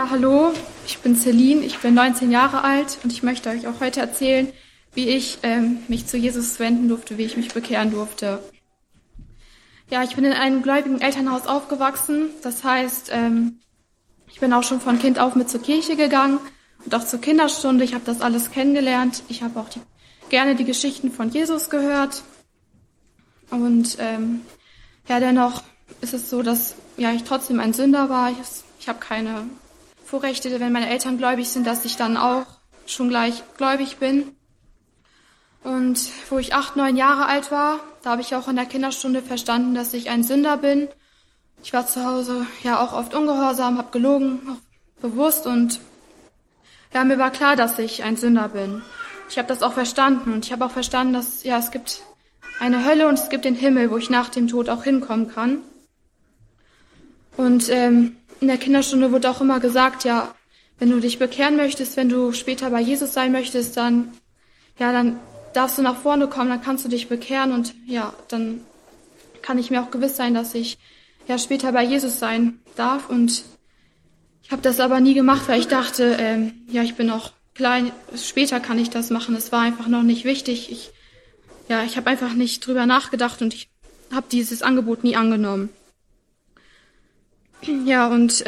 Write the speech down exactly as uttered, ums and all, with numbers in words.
Ja, hallo, ich bin Celine, ich bin neunzehn Jahre alt und ich möchte euch auch heute erzählen, wie ich ähm, mich zu Jesus wenden durfte, wie ich mich bekehren durfte. Ja, ich bin in einem gläubigen Elternhaus aufgewachsen, das heißt, ähm, ich bin auch schon von Kind auf mit zur Kirche gegangen und auch zur Kinderstunde. Ich habe das alles kennengelernt. Ich habe auch die, gerne die Geschichten von Jesus gehört. Und ähm, ja, dennoch ist es so, dass ja ich trotzdem ein Sünder war. Ich, ich habe keine Vorrechte, wenn meine Eltern gläubig sind, dass ich dann auch schon gleich gläubig bin. Und wo ich acht, neun Jahre alt war, da habe ich auch in der Kinderstunde verstanden, dass ich ein Sünder bin. Ich war zu Hause ja auch oft ungehorsam, habe gelogen, auch bewusst, und ja, mir war klar, dass ich ein Sünder bin. Ich habe das auch verstanden und ich habe auch verstanden, dass ja es gibt eine Hölle und es gibt den Himmel, wo ich nach dem Tod auch hinkommen kann. Und ähm, in der Kinderstunde wurde auch immer gesagt, ja, wenn du dich bekehren möchtest, wenn du später bei Jesus sein möchtest, dann ja, dann darfst du nach vorne kommen, dann kannst du dich bekehren und ja, dann kann ich mir auch gewiss sein, dass ich ja später bei Jesus sein darf. Und ich habe das aber nie gemacht, weil ich dachte, ähm, ja, ich bin noch klein, später kann ich das machen. Es war einfach noch nicht wichtig. Ich, ja, ich habe einfach nicht drüber nachgedacht und ich habe dieses Angebot nie angenommen. Ja, und